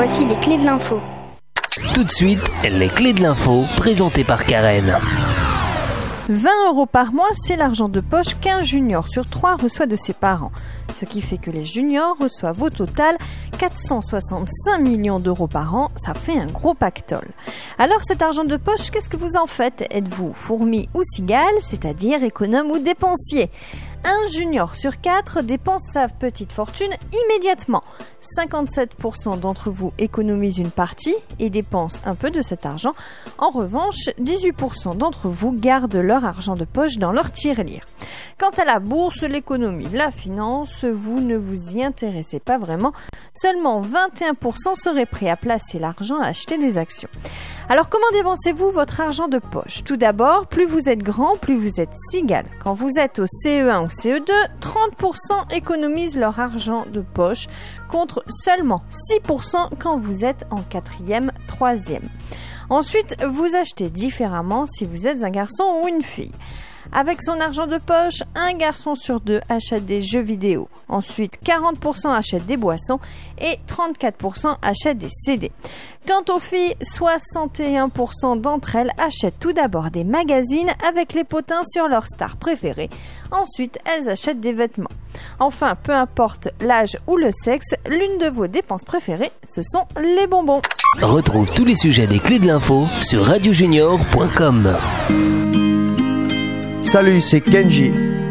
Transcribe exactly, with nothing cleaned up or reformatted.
Voici les clés de l'info. Tout de suite, les clés de l'info présentées par Karen. vingt euros par mois, c'est l'argent de poche qu'un junior sur trois reçoit de ses parents. Ce qui fait que les juniors reçoivent au total quatre cent soixante-cinq millions d'euros par an. Ça fait un gros pactole. Alors cet argent de poche, qu'est-ce que vous en faites ? Êtes-vous fourmi ou cigale, c'est-à-dire économe ou dépensier ? Un junior sur quatre dépense sa petite fortune immédiatement. cinquante-sept pour cent d'entre vous économisent une partie et dépensent un peu de cet argent. En revanche, dix-huit pour cent d'entre vous gardent leur argent de poche dans leur tirelire. Quant à la bourse, l'économie, la finance, vous ne vous y intéressez pas vraiment. Seulement vingt et un pour cent seraient prêts à placer l'argent à acheter des actions. Alors comment dépensez-vous votre argent de poche ? Tout d'abord, plus vous êtes grand, plus vous êtes cigale. Quand vous êtes au C E un ou C E deux, trente pour cent économisent leur argent de poche contre seulement six pour cent quand vous êtes en quatrième, troisième. Ensuite, vous achetez différemment si vous êtes un garçon ou une fille. Avec son argent de poche, un garçon sur deux achète des jeux vidéo. Ensuite, quarante pour cent achètent des boissons et trente-quatre pour cent achètent des C D. Quant aux filles, soixante et un pour cent d'entre elles achètent tout d'abord des magazines avec les potins sur leurs stars préférées. Ensuite, elles achètent des vêtements. Enfin, peu importe l'âge ou le sexe, l'une de vos dépenses préférées, ce sont les bonbons. Retrouve tous les sujets des clés de l'info sur radio junior point com. Salut, c'est Kenji.